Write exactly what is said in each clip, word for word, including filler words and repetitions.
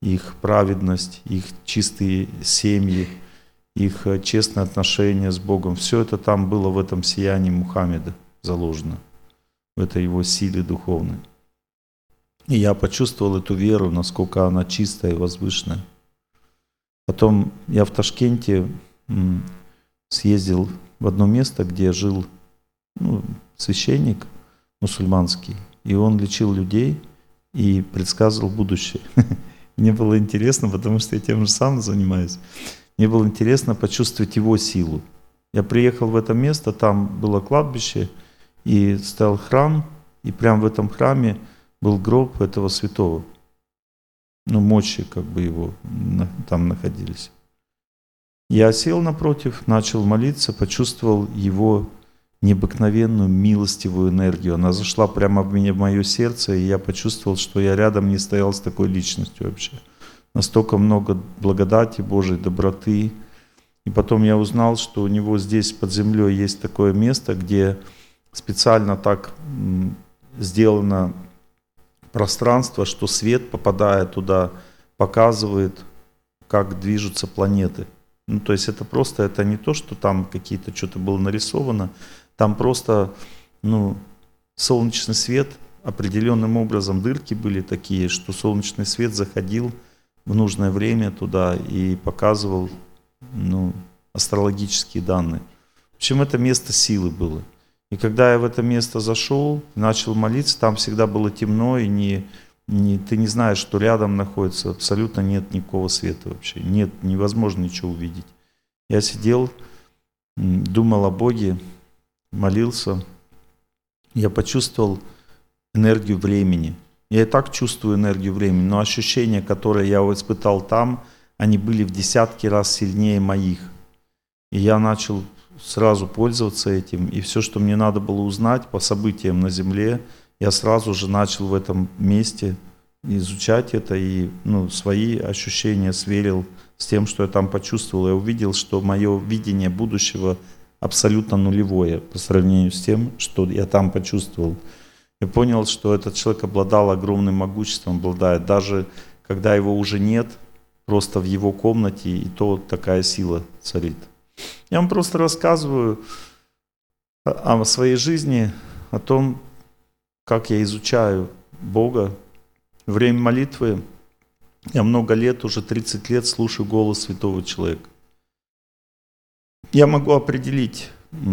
их праведность, их чистые семьи, их честные отношения с Богом. Все это там было в этом сиянии Мухаммеда заложено, в этой его силе духовной. И я почувствовал эту веру, насколько она чистая и возвышенная. Потом я в Ташкенте съездил в одно место, где жил ну, священник мусульманский, и он лечил людей и предсказывал будущее. Мне было интересно, потому что я тем же самым занимаюсь. Мне было интересно почувствовать его силу. Я приехал в это место, там было кладбище, и стоял храм, и прямо в этом храме был гроб этого святого. Ну, мощи как бы его там находились. Я сел напротив, начал молиться, почувствовал его необыкновенную милостивую энергию. Она зашла прямо в меня, в мое сердце, и я почувствовал, что я рядом не стоял с такой личностью вообще. Настолько много благодати Божьей, доброты. И потом я узнал, что у него здесь под землей есть такое место, где специально так сделано пространство, что свет, попадая туда, показывает, как движутся планеты. Ну, то есть это просто, это не то, что там какие-то, что-то было нарисовано, там просто, ну, солнечный свет, определенным образом дырки были такие, что солнечный свет заходил в нужное время туда и показывал, ну, астрологические данные. В общем, это место силы было. И когда я в это место зашел, начал молиться, там всегда было темно, и не, не, ты не знаешь, что рядом находится, абсолютно нет никакого света вообще, нет, невозможно ничего увидеть. Я сидел, думал о Боге, молился, я почувствовал энергию времени. Я и так чувствую энергию времени, но ощущения, которые я испытал там, они были в десятки раз сильнее моих. И я начал сразу пользоваться этим, и все, что мне надо было узнать по событиям на Земле, я сразу же начал в этом месте изучать это, и ну, свои ощущения сверил с тем, что я там почувствовал. Я увидел, что мое видение будущего абсолютно нулевое по сравнению с тем, что я там почувствовал. Я понял, что этот человек обладал огромным могуществом, обладает, даже когда его уже нет, просто в его комнате, и то такая сила царит. Я вам просто рассказываю о своей жизни, о том, как я изучаю Бога. Время молитвы, я много лет, уже тридцать лет слушаю голос святого человека. Я могу определить,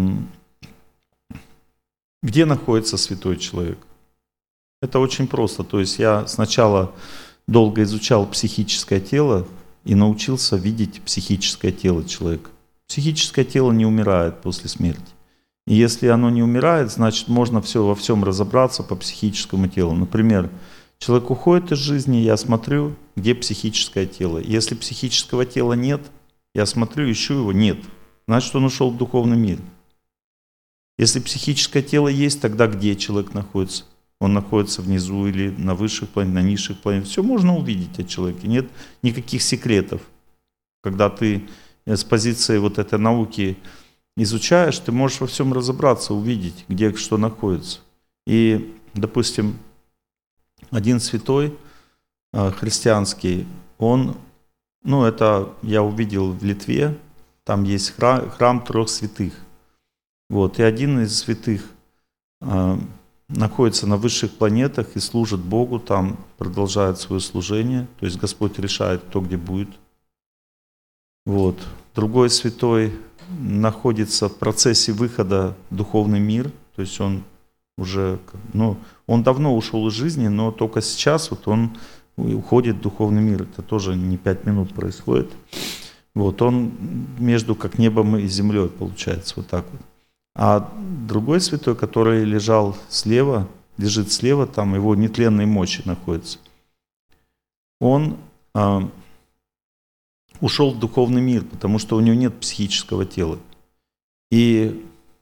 где находится святой человек. Это очень просто. То есть я сначала долго изучал психическое тело и научился видеть психическое тело человека. Психическое тело не умирает после смерти. И если оно не умирает, значит можно все, во всем разобраться по психическому телу. Например, человек уходит из жизни, я смотрю, где психическое тело. Если психического тела нет, я смотрю, ищу его, нет. Значит, он ушел в духовный мир. Если психическое тело есть, тогда где человек находится? Он находится внизу или на высших планетах, на низших планетах. Все можно увидеть о человеке. Нет никаких секретов. Когда ты с позиции вот этой науки изучаешь, ты можешь во всем разобраться, увидеть, где что находится. И, допустим, один святой христианский, он, ну это я увидел в Литве, там есть храм, храм трех святых. Вот, и один из святых э, находится на высших планетах и служит Богу, там продолжает свое служение, то есть Господь решает, кто где будет. Вот. Другой святой находится в процессе выхода в духовный мир, то есть он уже, ну, он давно ушел из жизни, но только сейчас вот он уходит в духовный мир. Это тоже не пять минут происходит. Вот, он между как небом и землей получается, вот так вот. А другой святой, который лежал слева, лежит слева, там его нетленные мощи находятся. Он а, ушел в духовный мир, потому что у него нет психического тела. И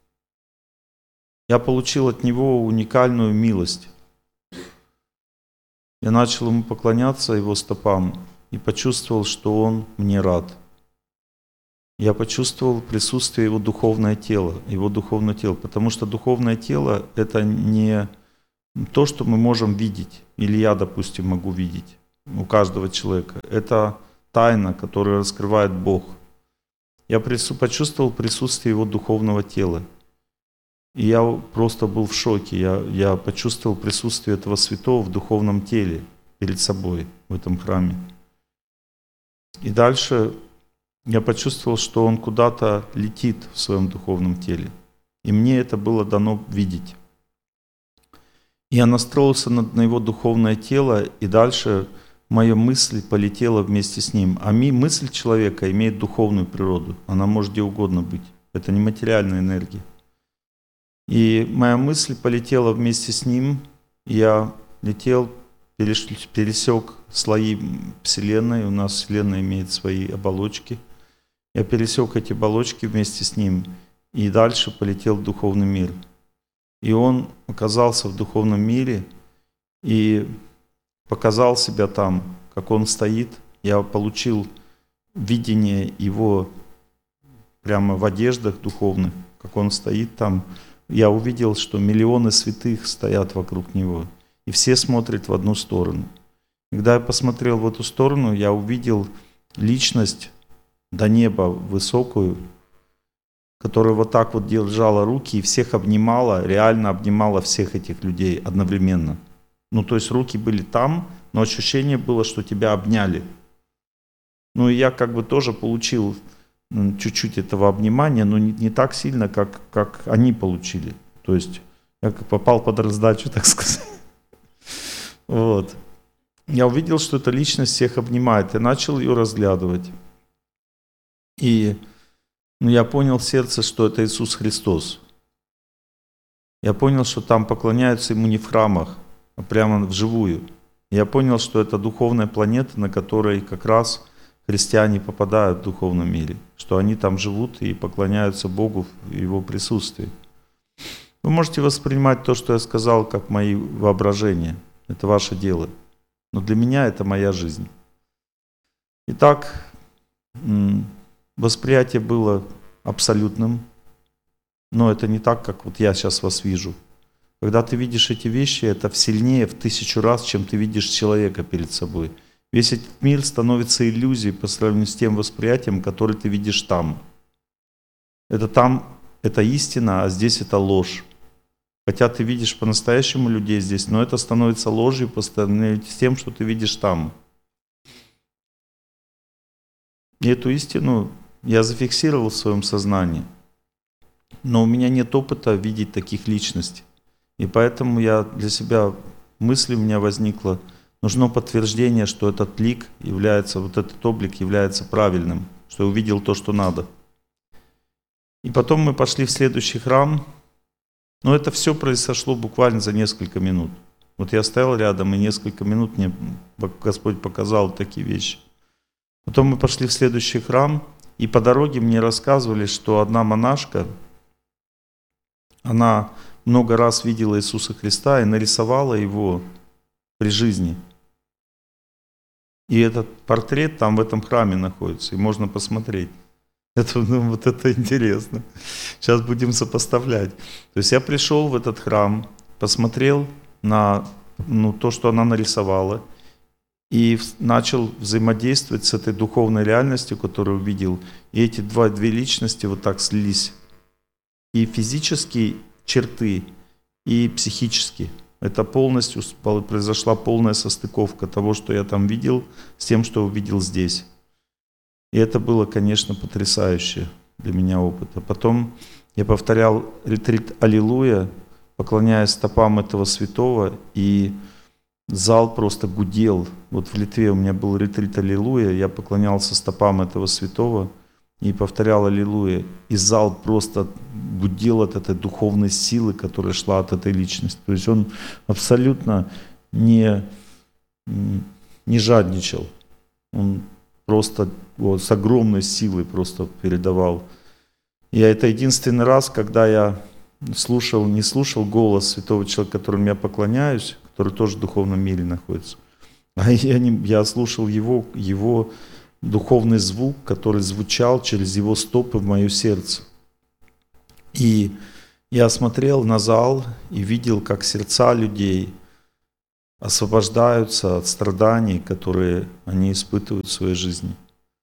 я получил от него уникальную милость. Я начал ему поклоняться, его стопам, и почувствовал, что он мне рад. Я почувствовал присутствие его духовное тело, его духовное тело, потому что духовное тело – это не то, что мы можем видеть, или я, допустим, могу видеть. у каждого человека. Это тайна, которую раскрывает Бог. Я почувствовал присутствие Его духовного тела. И я просто был в шоке. Я, я почувствовал присутствие этого святого в духовном теле перед собой в этом храме. И дальше я почувствовал, что он куда-то летит в своем духовном теле. И мне это было дано видеть. Я настроился на, на его духовное тело, и дальше моя мысль полетела вместе с ним. А ми, мысль человека имеет духовную природу. Она может где угодно быть. Это не материальная энергия. И моя мысль полетела вместе с ним. Я летел, пересек слои Вселенной. У нас Вселенная имеет свои оболочки. Я пересек эти оболочки вместе с ним. И дальше полетел в духовный мир. И он оказался в духовном мире и показал себя там, как он стоит. Я получил видение его прямо в одеждах духовных, как он стоит там. Я увидел, что миллионы святых стоят вокруг него, и все смотрят в одну сторону. Когда я посмотрел в эту сторону, я увидел личность до неба высокую, которая вот так вот держала руки и всех обнимала, реально обнимала всех этих людей одновременно. Ну, то есть руки были там, но ощущение было, что тебя обняли. Ну, и я как бы тоже получил чуть-чуть этого обнимания, но не, не так сильно, как, как они получили. То есть я как попал под раздачу, так сказать. Вот. Я увидел, что эта личность всех обнимает, и начал ее разглядывать. И ну, я понял в сердце, что это Иисус Христос. Я понял, что там поклоняются Ему не в храмах, а прямо вживую. Я понял, что это духовная планета, на которой как раз христиане попадают в духовном мире, что они там живут и поклоняются Богу в Его присутствии. Вы можете воспринимать то, что я сказал, как мои воображения. Это ваше дело. Но для меня это моя жизнь. Итак, восприятие было абсолютным, но это не так, как вот я сейчас вас вижу. Когда ты видишь эти вещи, это сильнее в тысячу раз, чем ты видишь человека перед собой. Весь этот мир становится иллюзией по сравнению с тем восприятием, которое ты видишь там. Это там, это истина, а здесь это ложь. Хотя ты видишь по-настоящему людей здесь, но это становится ложью по сравнению с тем, что ты видишь там. И эту истину я зафиксировал в своем сознании. Но у меня нет опыта видеть таких личностей. И поэтому я для себя, мысль у меня возникла, нужно подтверждение, что этот лик является, вот этот облик является правильным, что я увидел то, что надо. И потом мы пошли в следующий храм, но это все произошло буквально за несколько минут. Вот я стоял рядом, и несколько минут мне Господь показал такие вещи. Потом мы пошли в следующий храм, и по дороге мне рассказывали, что одна монашка, она много раз видела Иисуса Христа и нарисовала его при жизни. И этот портрет там в этом храме находится, и можно посмотреть. Это, ну, вот это интересно. Сейчас будем сопоставлять. То есть я пришел в этот храм, посмотрел на ну, то, что она нарисовала, и начал взаимодействовать с этой духовной реальностью, которую увидел. И эти два, две личности вот так слились. И физические черты, и психические. Это полностью произошла полная состыковка того, что я там видел, с тем, что увидел здесь. И это было, конечно, потрясающе для меня опыт. А потом я повторял ретрит «Аллилуйя», поклоняясь стопам этого святого, и зал просто гудел. Вот в Литве у меня был ретрит «Аллилуйя», я поклонялся стопам этого святого и повторял «Аллилуйя». И зал просто гудел от этой духовной силы, которая шла от этой личности. То есть он абсолютно не, не жадничал. Он просто вот, с огромной силой просто передавал. И это единственный раз, когда я слушал, не слушал голос святого человека, которому я поклоняюсь, который тоже в духовном мире находится, а я, не, я слушал его, его духовный звук, который звучал через его стопы в мое сердце. И я смотрел на зал и видел, как сердца людей освобождаются от страданий, которые они испытывают в своей жизни.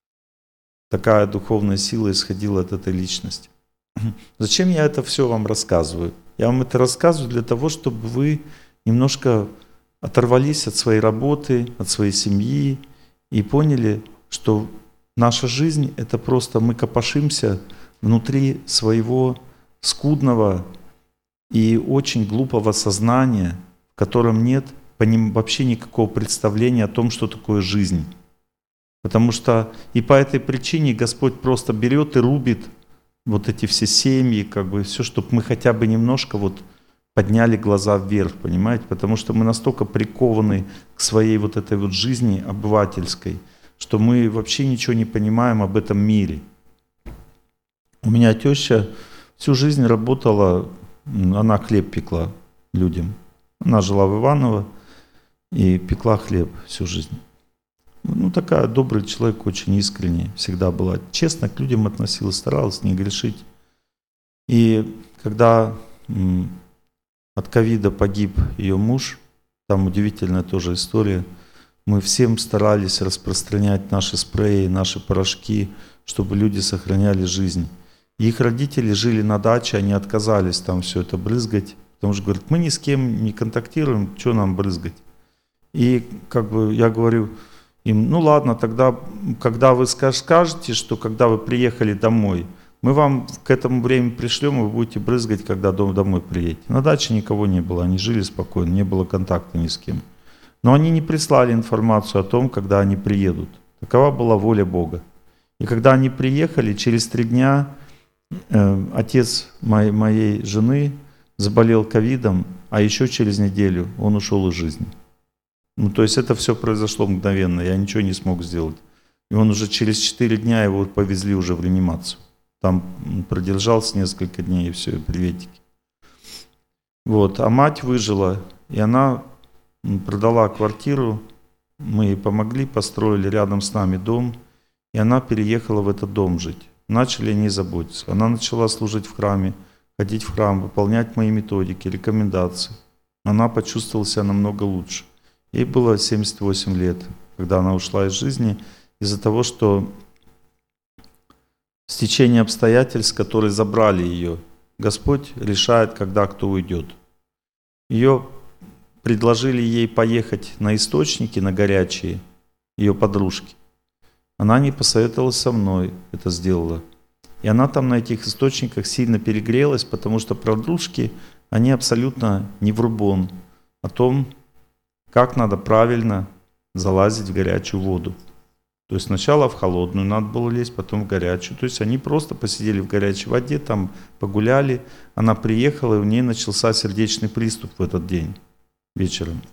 Такая духовная сила исходила от этой личности. Зачем я это все вам рассказываю? Я вам это рассказываю для того, чтобы вы немножко оторвались от своей работы, от своей семьи и поняли, что наша жизнь — это просто мы копошимся внутри своего скудного и очень глупого сознания, в котором нет по ним вообще никакого представления о том, что такое жизнь. Потому что и по этой причине Господь просто берет и рубит вот эти все семьи, как бы все, чтобы мы хотя бы немножко вот подняли глаза вверх, понимаете? Потому что мы настолько прикованы к своей вот этой вот жизни обывательской, что мы вообще ничего не понимаем об этом мире. У меня теща всю жизнь работала, она хлеб пекла людям. Она жила в Иваново и пекла хлеб всю жизнь. Ну, такая добрый человек, очень искренний, всегда была. Честно к людям относилась, старалась не грешить. И когда м, от ковида погиб ее муж, там удивительная тоже история, мы всем старались распространять наши спреи, наши порошки, чтобы люди сохраняли жизнь. И их родители жили на даче, они отказались там все это брызгать, потому что говорят, мы ни с кем не контактируем, что нам брызгать? И как бы я говорю им, ну ладно, тогда, когда вы скажете, что когда вы приехали домой, мы вам к этому времени пришлем, и вы будете брызгать, когда домой приедете. На даче никого не было, они жили спокойно, не было контакта ни с кем. Но они не прислали информацию о том, когда они приедут. Такова была воля Бога. И когда они приехали, через три дня э, отец моей, моей жены заболел ковидом, а еще через неделю он ушел из жизни. Ну, то есть это все произошло мгновенно, я ничего не смог сделать. И он уже через четыре дня его повезли уже в реанимацию. Там продержался несколько дней, и все, и приветики. Вот. А мать выжила, и она продала квартиру, мы ей помогли, построили рядом с нами дом, и она переехала в этот дом жить. Начали о ней заботиться. Она начала служить в храме, ходить в храм, выполнять мои методики, рекомендации. Она почувствовала себя намного лучше. Ей было семьдесят восемь лет, когда она ушла из жизни, из-за того, что стечение обстоятельств, которые забрали ее, Господь решает, когда кто уйдет. Ее предложили ей поехать на источники, на горячие, ее подружки. Она не посоветовалась со мной, это сделала. И она там на этих источниках сильно перегрелась, потому что подружки, они абсолютно не в рубон о том, как надо правильно залазить в горячую воду. То есть сначала в холодную надо было лезть, потом в горячую. То есть они просто посидели в горячей воде, там погуляли. Она приехала, и у нее начался сердечный приступ в этот день вечером.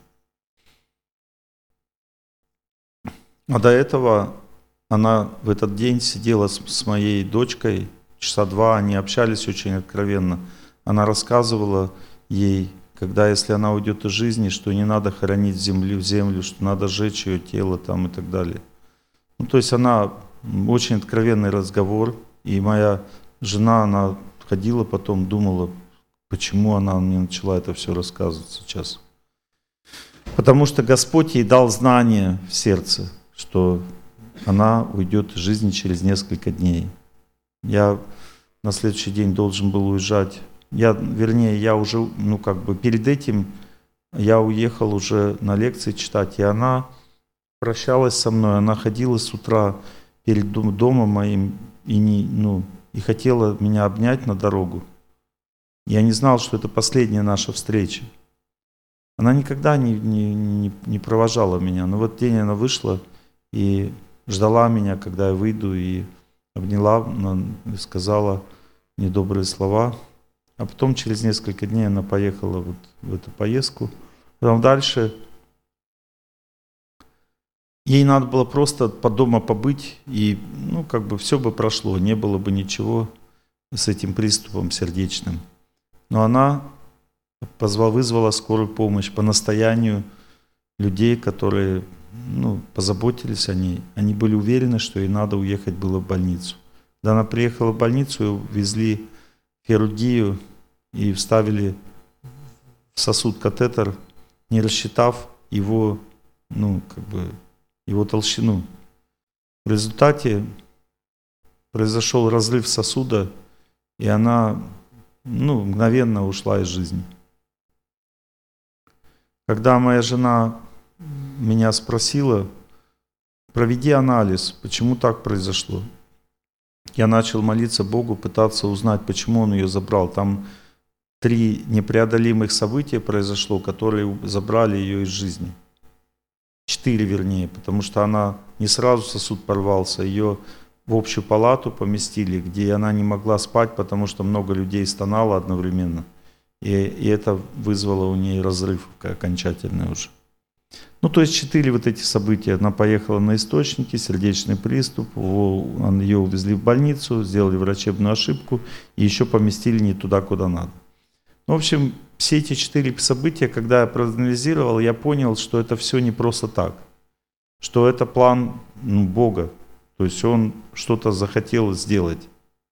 А до этого она в этот день сидела с, с моей дочкой, часа два, они общались очень откровенно. Она рассказывала ей, когда, если она уйдет из жизни, что не надо хоронить землю, землю, что надо сжечь ее тело там и так далее. Ну, то есть она, очень откровенный разговор, и моя жена, она ходила потом, думала, почему она мне начала это все рассказывать сейчас. Потому что Господь ей дал знание в сердце, что она уйдет из жизни через несколько дней. Я на следующий день должен был уезжать. Я, вернее, я уже, ну как бы перед этим я уехал уже на лекции читать, и она прощалась со мной, она ходила с утра перед домом моим и, не, ну, и хотела меня обнять на дорогу. Я не знал, что это последняя наша встреча. Она никогда не, не, не, не провожала меня, но в этот день она вышла и ждала меня, когда я выйду, и обняла, и сказала недобрые слова. А потом через несколько дней она поехала вот в эту поездку. Потом дальше ей надо было просто по дому побыть, и ну, как бы все бы прошло, не было бы ничего с этим приступом сердечным. Но она позвала, вызвала скорую помощь по настоянию людей, которые ну, позаботились о ней. Они были уверены, что ей надо уехать было в больницу. Когда она приехала в больницу, ее везли в хирургию и вставили в сосуд катетер, не рассчитав его, ну, как бы, его толщину. В результате произошел разрыв сосуда, и она, ну, мгновенно ушла из жизни. Когда моя жена меня спросила, проведи анализ, почему так произошло, я начал молиться Богу, пытаться узнать, почему Он ее забрал. Там три непреодолимых события произошло, которые забрали ее из жизни. Четыре, вернее, потому что она не сразу сосуд порвался, ее в общую палату поместили, где она не могла спать, потому что много людей стонало одновременно. И, и это вызвало у нее разрыв окончательный уже. Ну, то есть четыре вот эти события. Она поехала на источники, сердечный приступ, ее увезли в больницу, сделали врачебную ошибку и еще поместили не туда, куда надо. Ну, в общем, все эти четыре события, когда я проанализировал, я понял, что это все не просто так. Что это план, ну, Бога. То есть Он что-то захотел сделать.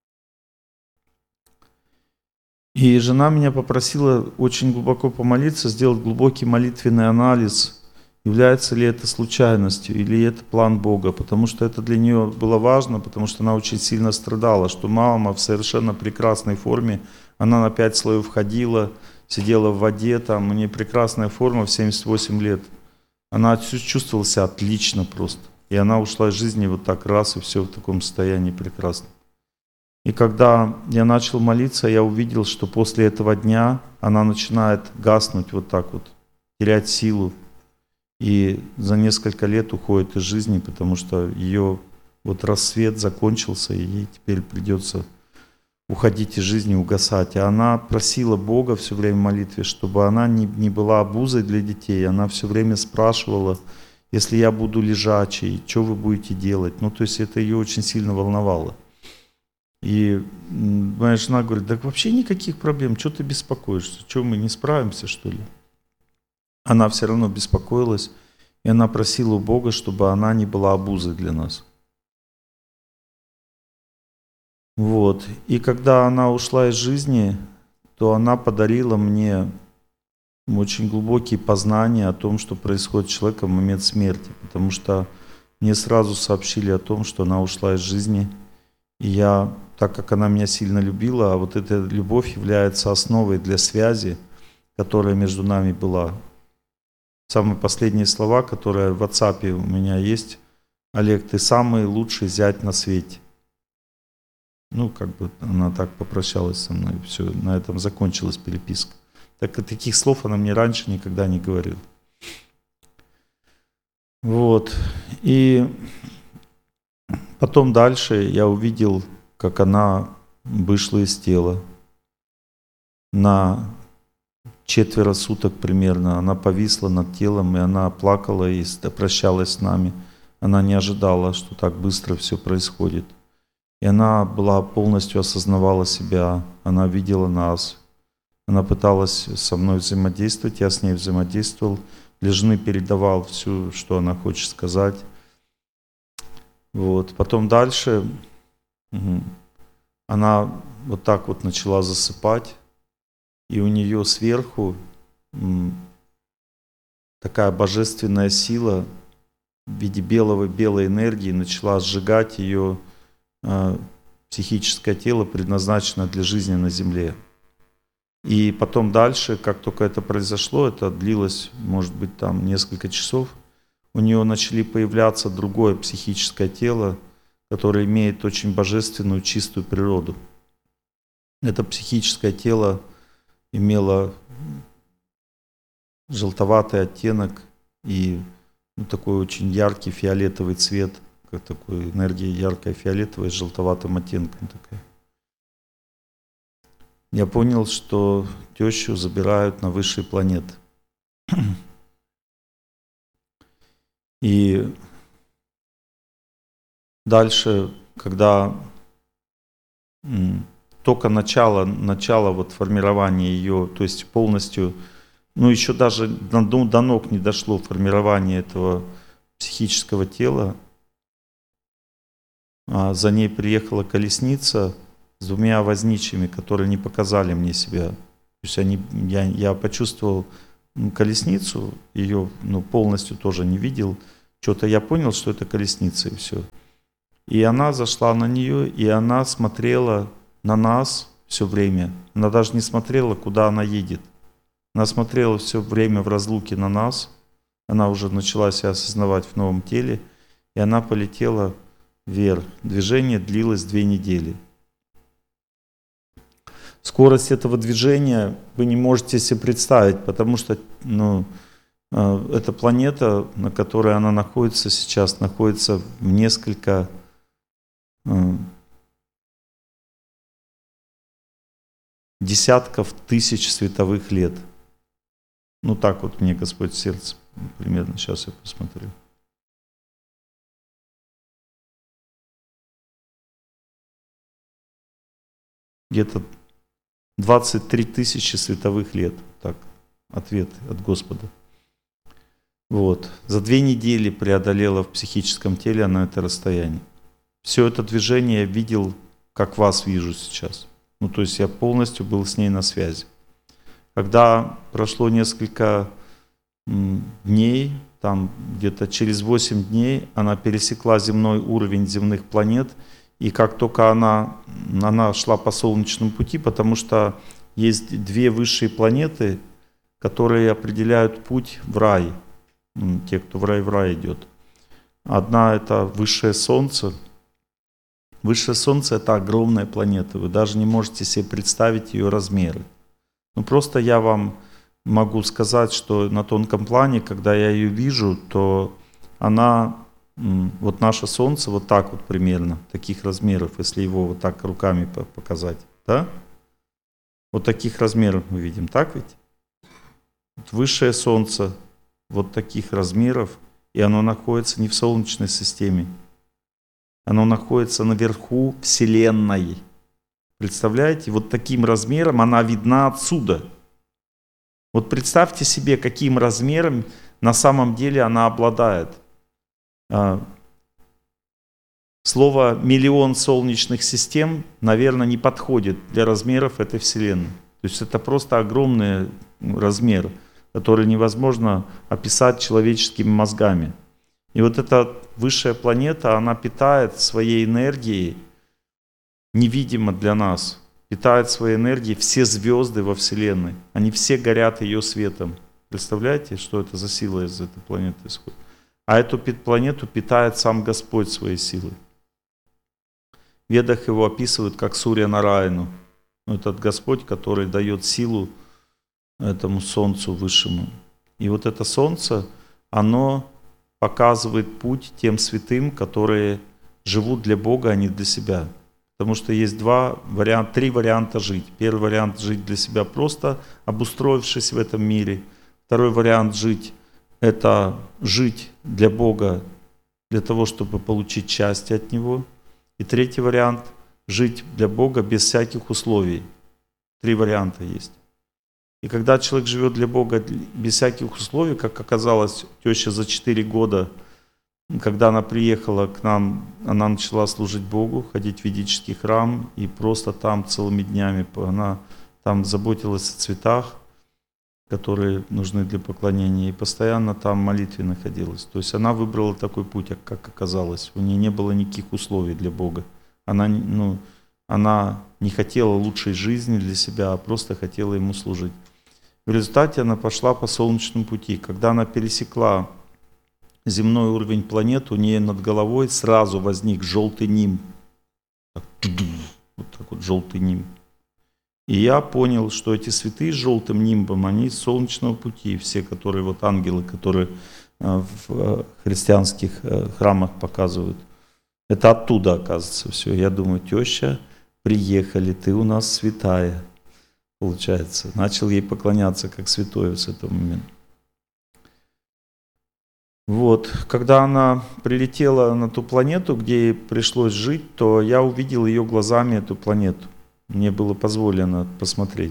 И жена меня попросила очень глубоко помолиться, сделать глубокий молитвенный анализ, является ли это случайностью или это план Бога, потому что это для нее было важно, потому что она очень сильно страдала, что мама в совершенно прекрасной форме, она на пять слоев ходила, сидела в воде, там у нее прекрасная форма в семьдесят восемь лет. Она чувствовала себя отлично просто. И она ушла из жизни вот так раз, и все в таком состоянии прекрасно. И когда я начал молиться, я увидел, что после этого дня она начинает гаснуть вот так вот, терять силу. И за несколько лет уходит из жизни, потому что ее вот рассвет закончился, и ей теперь придется уходить из жизни, угасать. А она просила Бога все время в молитве, чтобы она не, не была обузой для детей. Она все время спрашивала, если я буду лежачей, что вы будете делать? Ну, то есть это ее очень сильно волновало. И моя жена говорит, да вообще никаких проблем, что ты беспокоишься, что мы не справимся, что ли? Она все равно беспокоилась, и она просила у Бога, чтобы она не была обузой для нас. Вот. И когда она ушла из жизни, то она подарила мне очень глубокие познания о том, что происходит с человеком в момент смерти, потому что мне сразу сообщили о том, что она ушла из жизни, и я, так как она меня сильно любила, а вот эта любовь является основой для связи, которая между нами была. Самые последние слова, которые в WhatsApp у меня есть: Олег, ты самый лучший зять на свете. Ну, как бы она так попрощалась со мной, все, на этом закончилась переписка. Так, таких слов она мне раньше никогда не говорила. Вот. И потом дальше я увидел, как она вышла из тела. На четверо суток примерно она повисла над телом, и она плакала и прощалась с нами. Она не ожидала, что так быстро все происходит. И она была полностью осознавала себя, она видела нас. Она пыталась со мной взаимодействовать, я с ней взаимодействовал. Для жены передавал все, что она хочет сказать. Вот. Потом дальше угу, она вот так вот начала засыпать, и у нее сверху м, такая божественная сила в виде белого, белой энергии начала сжигать ее э, психическое тело, предназначенное для жизни на земле. И потом дальше, как только это произошло, это длилось, может быть, там несколько часов, у нее начали появляться другое психическое тело, которое имеет очень божественную, чистую природу. Это психическое тело имело желтоватый оттенок и ну, такой очень яркий фиолетовый цвет, как такой энергия яркая фиолетовая с желтоватым оттенком такая. Я понял, что тещу забирают на высшие планеты. И дальше, когда только начало, начало вот формирования ее, то есть полностью, ну еще даже до, до ног не дошло формирование этого психического тела, а за ней приехала колесница с двумя возничими, которые не показали мне себя. То есть они, я, я почувствовал колесницу, ее ну, полностью тоже не видел. Что-то я понял, что это колесница, и все. И она зашла на нее, и она смотрела на нас все время. Она даже не смотрела, куда она едет. Она смотрела все время в разлуке на нас. Она уже начала себя осознавать в новом теле. И она полетела вверх. Движение длилось две недели. Скорость этого движения вы не можете себе представить, потому что ну, эта планета, на которой она находится сейчас, находится в несколько десятков тысяч световых лет. Ну так вот мне Господь в сердце примерно, сейчас я посмотрю. Где-то двадцать три тысячи световых лет. Так, ответ от Господа. Вот. За две недели преодолела в психическом теле она это расстояние. Все это движение я видел, как вас вижу сейчас. Ну, то есть я полностью был с ней на связи. Когда прошло несколько дней, там где-то через восемь дней, она пересекла земной уровень земных планет, и как только она, она шла по Солнечному пути, потому что есть две высшие планеты, которые определяют путь в рай, те, кто в рай в рай идет. Одна — это высшее Солнце. Высшее Солнце — это огромная планета, вы даже не можете себе представить ее размеры. Ну просто я вам могу сказать, что на тонком плане, когда я ее вижу, то она, вот наше Солнце вот так вот примерно, таких размеров, если его вот так руками показать, да? Вот таких размеров мы видим, так ведь? Вот высшее Солнце вот таких размеров, и оно находится не в Солнечной системе. Оно находится наверху Вселенной. Представляете? Вот таким размером она видна отсюда. Вот представьте себе, каким размером на самом деле она обладает. Слово «миллион солнечных систем», наверное, не подходит для размеров этой Вселенной. То есть это просто огромный размер, который невозможно описать человеческими мозгами. И вот эта высшая планета, она питает своей энергией, невидимо для нас, питает своей энергией все звезды во Вселенной. Они все горят ее светом. Представляете, что это за сила из этой планеты исходит? А эту планету питает сам Господь своей силой. В Ведах его описывают как Сурья Нараяну. Этот Господь, который дает силу этому Солнцу Высшему. И вот это Солнце, оно показывает путь тем святым, которые живут для Бога, а не для себя. Потому что есть два варианта, три варианта жить. Первый вариант — жить для себя, просто обустроившись в этом мире. Второй вариант жить — это жить для Бога, для того, чтобы получить счастье от Него. И третий вариант — жить для Бога без всяких условий. Три варианта есть. И когда человек живет для Бога без всяких условий, как оказалось, теща за четыре года, когда она приехала к нам, она начала служить Богу, ходить в ведический храм, и просто там целыми днями она там заботилась о цветах, которые нужны для поклонения, и постоянно там в молитве находилась. То есть она выбрала такой путь, как оказалось. У нее не было никаких условий для Бога. Она, ну, она не хотела лучшей жизни для себя, а просто хотела Ему служить. В результате она пошла по Солнечному пути. Когда она пересекла земной уровень планеты, у нее над головой сразу возник желтый нимб. Вот так вот желтый нимб. И я понял, что эти святые с желтым нимбом, они с Солнечного пути. Все, которые вот ангелы, которые в христианских храмах показывают. Это оттуда, оказывается, все. Я думаю, теща, приехали, ты у нас святая. Получается. Начал ей поклоняться как святой с этого момента. Вот. Когда она прилетела на ту планету, где ей пришлось жить, то я увидел ее глазами эту планету. Мне было позволено посмотреть.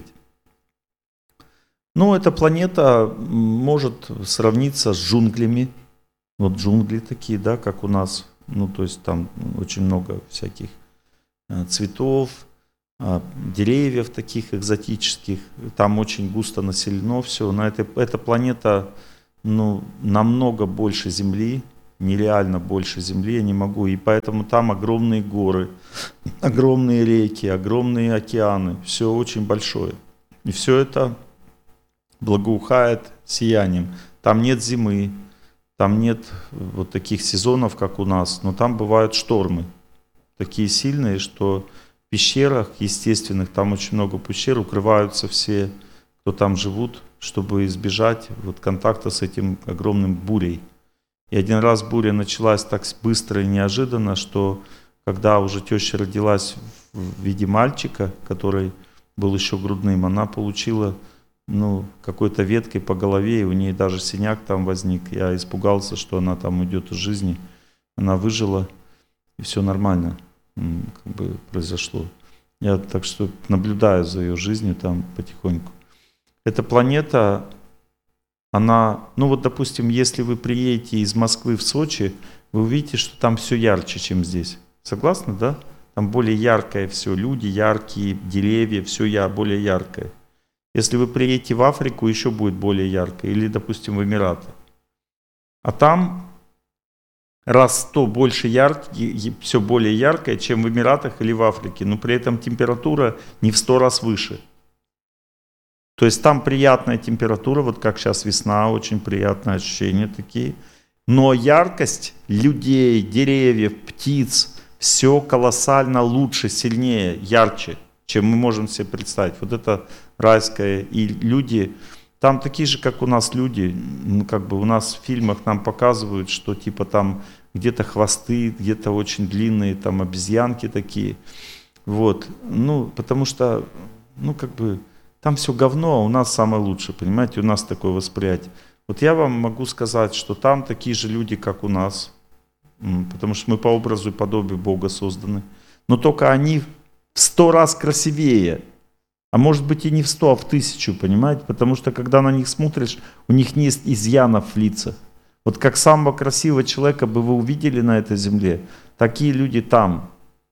Ну, эта планета может сравниться с джунглями. Вот джунгли такие, да, как у нас. Ну, то есть там очень много всяких цветов, деревьев таких экзотических, там очень густо населено все. На этой, эта планета, ну, намного больше Земли, нереально больше Земли, я не могу. И поэтому там огромные горы, огромные реки, огромные океаны, все очень большое. И все это благоухает сиянием. Там нет зимы, там нет вот таких сезонов, как у нас, но там бывают штормы, такие сильные, что в пещерах естественных, там очень много пещер, укрываются все, кто там живут, чтобы избежать вот контакта с этим огромным бурей. И один раз буря началась так быстро и неожиданно, что когда уже теща родилась в виде мальчика, который был еще грудным, она получила, ну, какой-то веткой по голове, и у нее даже синяк там возник. Я испугался, что она там уйдет из жизни. Она выжила, и все нормально как бы произошло. Я так что наблюдаю за ее жизнью там потихоньку. Эта планета, она, ну вот допустим, если вы приедете из Москвы в Сочи, вы увидите, что там все ярче, чем здесь. Согласны, да? Там более яркое все, люди яркие, деревья, все я, более яркое. Если вы приедете в Африку, еще будет более ярко, или, допустим, в Эмираты. А там раз сто больше яркий, все более яркое, чем в Эмиратах или в Африке, но при этом температура не в сто раз выше. То есть там приятная температура, вот как сейчас весна, очень приятные ощущения такие. Но яркость людей, деревьев, птиц, все колоссально лучше, сильнее, ярче, чем мы можем себе представить. Вот это райское. И люди, там такие же, как у нас люди, ну, как бы у нас в фильмах нам показывают, что типа там где-то хвосты, где-то очень длинные там обезьянки такие. Вот, ну, потому что, ну, как бы, там все говно, а у нас самое лучшее, понимаете, у нас такое восприятие. Вот я вам могу сказать, что там такие же люди, как у нас, потому что мы по образу и подобию Бога созданы, но только они в сто раз красивее, а может быть и не в сто, а в тысячу, понимаете, потому что когда на них смотришь, у них нет изъянов в лицах. Вот как самого красивого человека бы вы увидели на этой земле, такие люди там.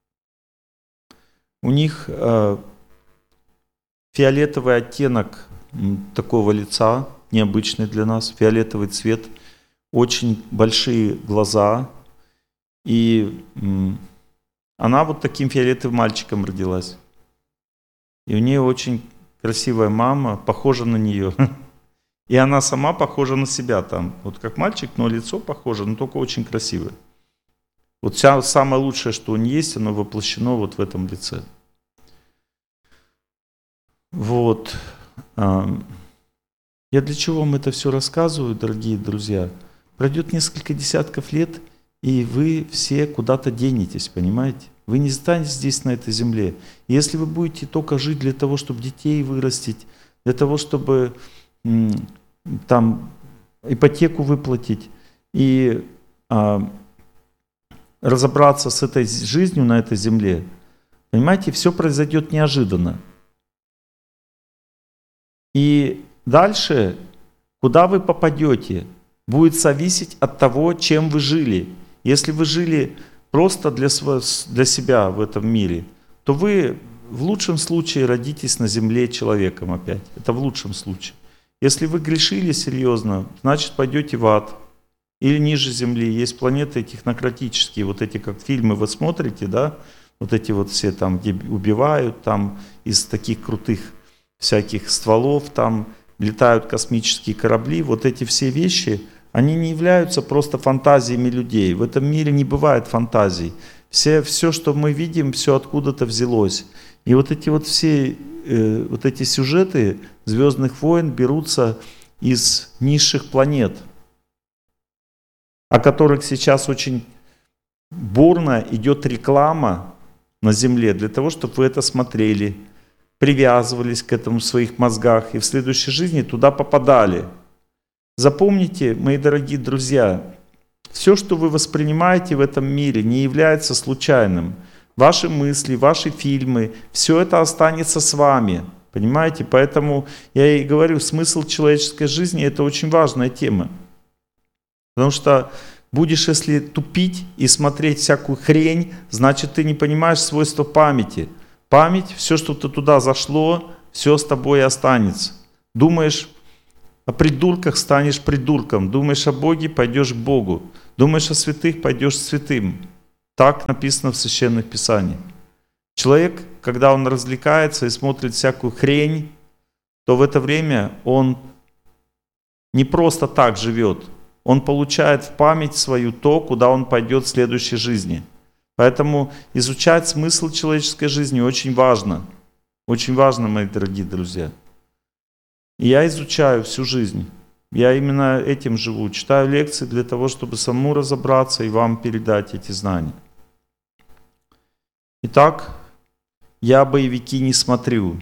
У них э, фиолетовый оттенок такого лица, необычный для нас, фиолетовый цвет, очень большие глаза. И м, она вот таким фиолетовым мальчиком родилась. И у нее очень красивая мама, похожа на нее. И она сама похожа на себя там. Вот как мальчик, но лицо похоже, но только очень красивое. Вот вся, самое лучшее, что у нее есть, оно воплощено вот в этом лице. Вот. Я для чего вам это все рассказываю, дорогие друзья? Пройдет несколько десятков лет, и вы все куда-то денетесь, понимаете? Вы не останетесь здесь, на этой земле. И если вы будете только жить для того, чтобы детей вырастить, для того, чтобы м, там ипотеку выплатить и а, разобраться с этой жизнью на этой земле, понимаете, все произойдет неожиданно. И дальше, куда вы попадете, будет зависеть от того, чем вы жили. Если вы жили просто для, своего, для себя в этом мире, то вы в лучшем случае родитесь на земле человеком опять. Это в лучшем случае. Если вы грешили серьезно, значит пойдете в ад. Или ниже земли. Есть планеты технократические, вот эти как фильмы вы смотрите, да, вот эти вот все там, где убивают, там из таких крутых всяких стволов, там летают космические корабли. Вот эти все вещи, они не являются просто фантазиями людей. В этом мире не бывает фантазий. Все, все, что мы видим, все откуда-то взялось. И вот эти вот все э, вот эти сюжеты «Звездных войн» берутся из низших планет, о которых сейчас очень бурно идет реклама на Земле, для того, чтобы вы это смотрели, привязывались к этому в своих мозгах и в следующей жизни туда попадали. Запомните, мои дорогие друзья, все, что вы воспринимаете в этом мире, не является случайным. Ваши мысли, ваши фильмы, все это останется с вами. Понимаете? Поэтому я и говорю, смысл человеческой жизни – это очень важная тема. Потому что будешь, если тупить и смотреть всякую хрень, значит, ты не понимаешь свойства памяти. Память, все, что ты туда зашло, все с тобой и останется. Думаешь о придурках, станешь придурком. Думаешь о Боге, пойдешь к Богу. Думаешь о святых, пойдешь святым. Так написано в Священных Писаниях. Человек, когда он развлекается и смотрит всякую хрень, то в это время он не просто так живет. Он получает в память свою то, куда он пойдет в следующей жизни. Поэтому изучать смысл человеческой жизни очень важно. Очень важно, мои дорогие друзья. И я изучаю всю жизнь. Я именно этим живу. Читаю лекции для того, чтобы самому разобраться и вам передать эти знания. Итак, я боевики не смотрю.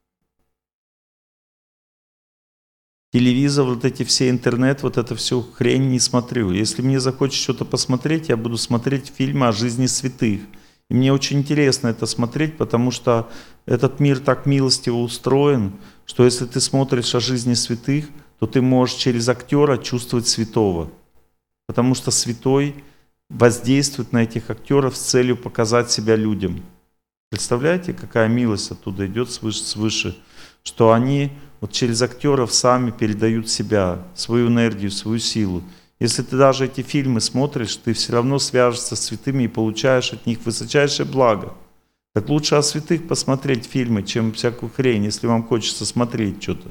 Телевизор, вот эти все интернет, вот это всю хрень не смотрю. Если мне захочется что-то посмотреть, я буду смотреть фильмы о жизни святых. И мне очень интересно это смотреть, потому что этот мир так милостиво устроен, что если ты смотришь о жизни святых, то ты можешь через актера чувствовать святого. Потому что святой воздействует на этих актеров с целью показать себя людям. Представляете, какая милость оттуда идет свыше, свыше, что они вот через актеров сами передают себя, свою энергию, свою силу. Если ты даже эти фильмы смотришь, ты все равно свяжешься с святыми и получаешь от них высочайшее благо. Так лучше о святых посмотреть фильмы, чем всякую хрень, если вам хочется смотреть что-то.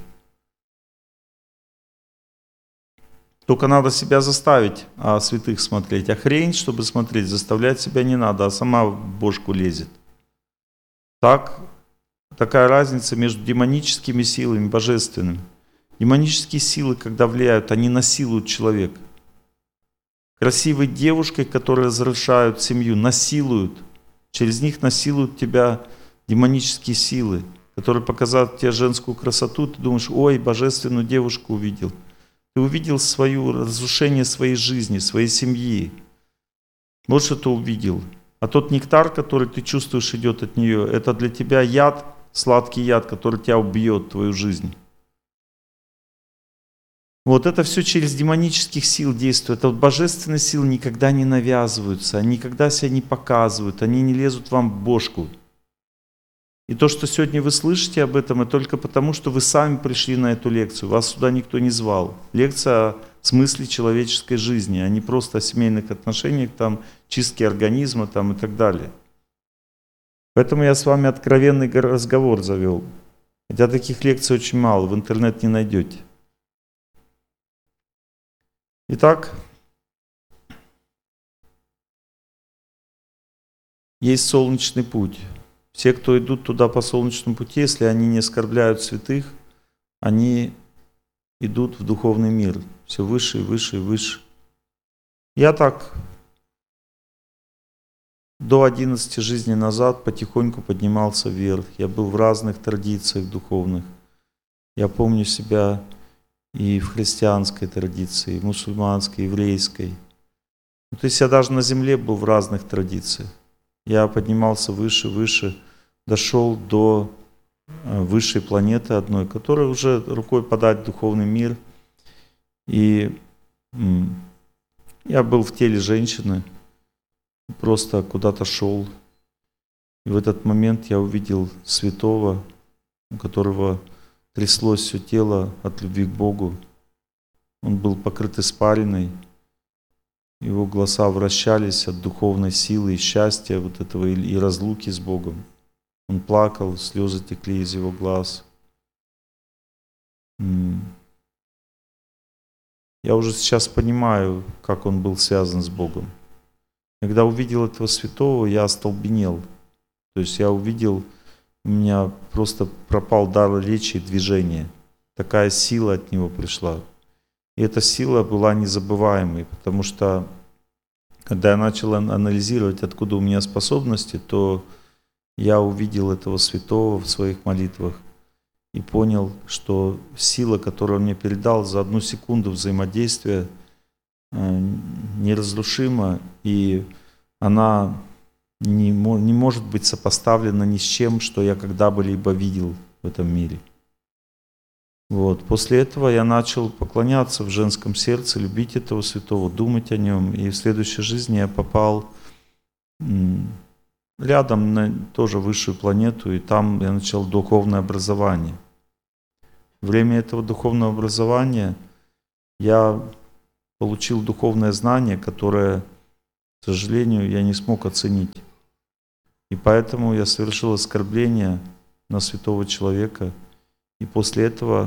Только надо себя заставить о святых смотреть. А хрень, чтобы смотреть, заставлять себя не надо, а сама в бошку лезет. Так, такая разница между демоническими силами и божественными. Демонические силы, когда влияют, они насилуют человека. Красивой девушкой, которые разрушают семью, насилуют. Через них насилуют тебя демонические силы, которые показывают тебе женскую красоту. Ты думаешь, ой, божественную девушку увидел. Ты увидел свое разрушение своей жизни, своей семьи. Вот что ты увидел. А тот нектар, который ты чувствуешь, идет от нее, это для тебя яд, сладкий яд, который тебя убьет, твою жизнь. Вот это все через демонических сил действует. А вот божественные силы никогда не навязываются, они никогда себя не показывают, они не лезут вам в бошку. И то, что сегодня вы слышите об этом, это только потому, что вы сами пришли на эту лекцию, вас сюда никто не звал. Лекция о смысле человеческой жизни, а не просто о семейных отношениях, там, чистке организма там, и так далее. Поэтому я с вами откровенный разговор завел. Хотя таких лекций очень мало, в интернет не найдете. Итак, есть солнечный путь. Все, кто идут туда по солнечному пути, если они не оскорбляют святых, они идут в духовный мир. Все выше и выше и выше. Я так до одиннадцати жизней назад потихоньку поднимался вверх. Я был в разных традициях духовных. Я помню себя и в христианской традиции, и в мусульманской, еврейской. Ну, то есть я даже на земле был в разных традициях. Я поднимался выше, выше, дошел до высшей планеты одной, которая уже рукой подать в духовный мир. И я был в теле женщины, просто куда-то шел. И в этот момент я увидел святого, у которого тряслось все тело от любви к Богу. Он был покрыт испариной. Его глаза вращались от духовной силы и счастья вот этого и разлуки с Богом. Он плакал, слезы текли из его глаз. Я уже сейчас понимаю, как он был связан с Богом. Когда увидел этого святого, я остолбенел. То есть я увидел, у меня просто пропал дар речи и движения. Такая сила от него пришла. И эта сила была незабываемой, потому что, когда я начал анализировать, откуда у меня способности, то я увидел этого святого в своих молитвах и понял, что сила, которую он мне передал за одну секунду взаимодействия, неразрушима, и она не, не может быть сопоставлена ни с чем, что я когда-либо видел в этом мире. Вот. После этого я начал поклоняться в женском сердце, любить этого святого, думать о нем. И в следующей жизни я попал, рядом на тоже высшую планету, и там я начал духовное образование. Время этого духовного образования я получил духовное знание, которое, к сожалению, я не смог оценить. И поэтому я совершил оскорбление на святого человека. И после этого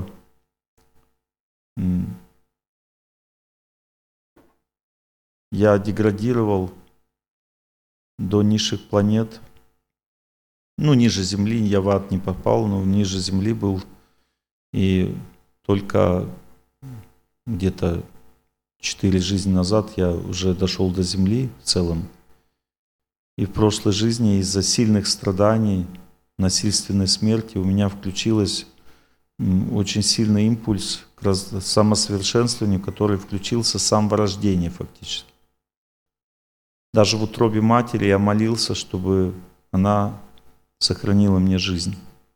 я деградировал до низших планет. Ну, ниже Земли, я в ад не попал, но ниже Земли был. И только где-то четыре жизни назад я уже дошел до Земли в целом. И в прошлой жизни из-за сильных страданий, насильственной смерти у меня включилось очень сильный импульс к самосовершенствованию, который включился с самого рождения фактически. Даже в утробе матери я молился, чтобы она сохранила мне жизнь.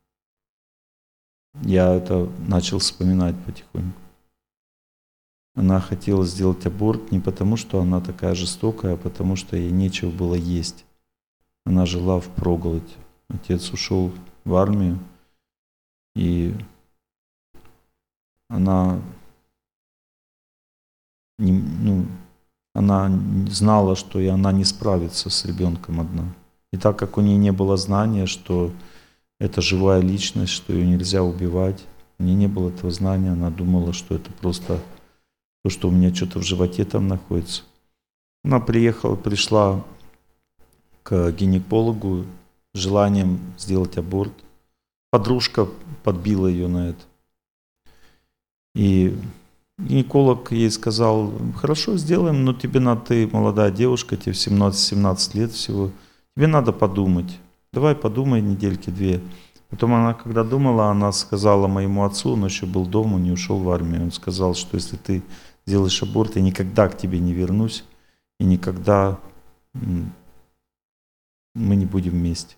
Я это начал вспоминать потихоньку. Она хотела сделать аборт не потому, что она такая жестокая, а потому что ей нечего было есть. Она жила впроголодь. Отец ушел в армию, и она, не, ну, она знала, что и она не справится с ребенком одна. И так как у нее не было знания, что это живая личность, что ее нельзя убивать, у нее не было этого знания, она думала, что это просто то, что у меня что-то в животе там находится. Она приехала, пришла к гинекологу с желанием сделать аборт. Подружка подбила ее на это. И гинеколог ей сказал: хорошо, сделаем, но тебе надо, ты молодая девушка, тебе семнадцать-семнадцать лет всего, тебе надо подумать. Давай подумай недельки две. Потом она, когда думала, она сказала моему отцу, он еще был дома, не ушел в армию. Он сказал, что если ты сделаешь аборт, я никогда к тебе не вернусь, и никогда мы не будем вместе.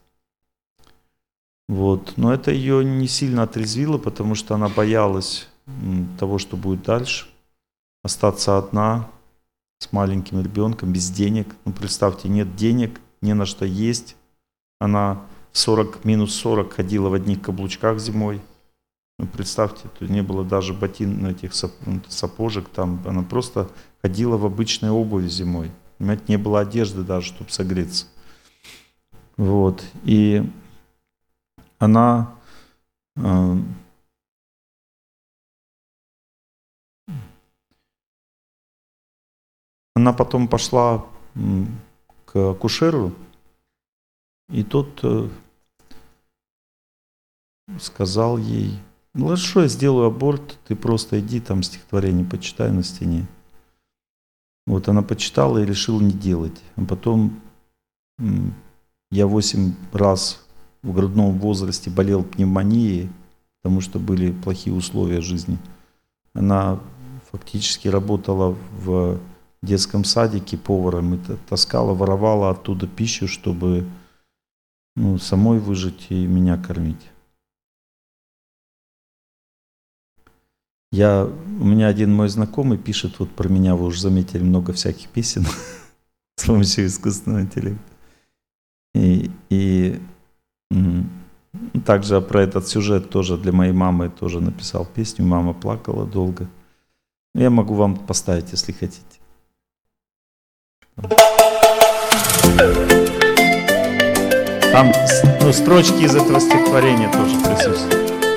Вот. Но это ее не сильно отрезвило, потому что она боялась того, что будет дальше. Остаться одна, с маленьким ребенком, без денег. Ну, представьте, нет денег, не на что есть. Она в сорок, минус сорок ходила в одних каблучках зимой. Ну, представьте, тут не было даже ботин, этих сапожек там. Она просто ходила в обычной обуви зимой. Понимаете, не было одежды даже, чтобы согреться. Вот. И она э, она потом пошла к акушеру, и тот э, сказал ей: ну хорошо, я сделаю аборт, ты просто иди там стихотворение почитай на стене. Вот она почитала и решила не делать. А потом я восемь раз в грудном возрасте болел пневмонией, потому что были плохие условия жизни. Она фактически работала в детском садике поваром, и таскала, воровала оттуда пищу, чтобы ну, самой выжить и меня кормить. Я, у меня один мой знакомый пишет вот про меня, вы уже заметили, много всяких песен с помощью искусственного интеллекта. И, и также про этот сюжет тоже для моей мамы тоже написал песню. Мама плакала долго. Я могу вам поставить, если хотите. Там ну, строчки из этого стихотворения тоже присутствуют.